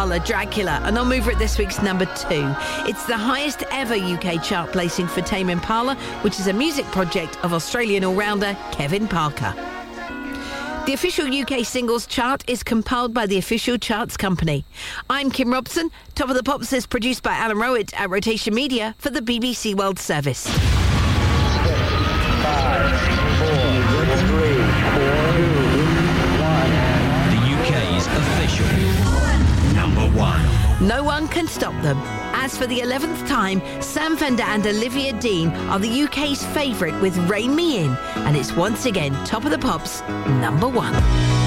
Dracula, and I'll move it this week's number 2. It's the highest ever UK chart placing for Tame Impala, which is a music project of Australian all-rounder Kevin Parker. The official UK singles chart is compiled by the Official Charts Company. I'm Kim Robson. Top of the Pops is produced by Alan Rowett at Rotation Media for the BBC World Service. 5, 4, 3, 2, 1. The UK's official number 1. No one can stop them. As for the 11th time, Sam Fender and Olivia Dean are the UK's favourite with Rein Me In, and it's once again Top of the Pops number 1.